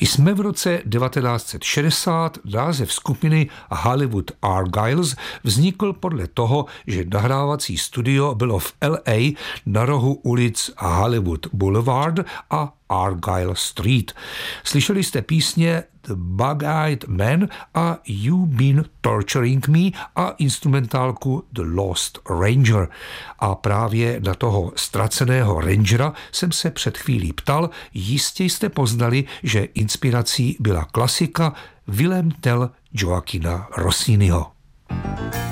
Jsme v roce 1960, název skupiny Hollywood Argylls vznikl podle toho, že nahrávací studio bylo v LA na rohu ulic Hollywood Boulevard a Argyle Street. Slyšeli jste písně The Bug-Eyed Man a You've Been Torturing Me a instrumentálku The Lost Ranger. A právě na toho ztraceného rangera jsem se před chvílí ptal, jistě jste poznali, že inspirací byla klasika Willem Tell Joaquina Rossiniho.